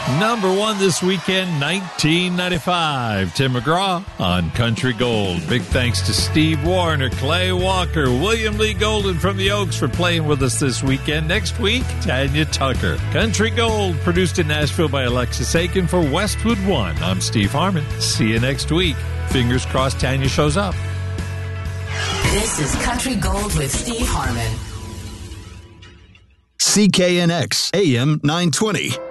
Number one this weekend, 1995. Tim McGraw on Country Gold. Big thanks to Steve Warner, Clay Walker, William Lee Golden from the Oaks for playing with us this weekend. Next week, Tanya Tucker. Country Gold, produced in Nashville by Alexis Aiken for Westwood One. I'm Steve Harmon. See you next week. Fingers crossed Tanya shows up. This is Country Gold with Steve Harmon. CKNX AM 920.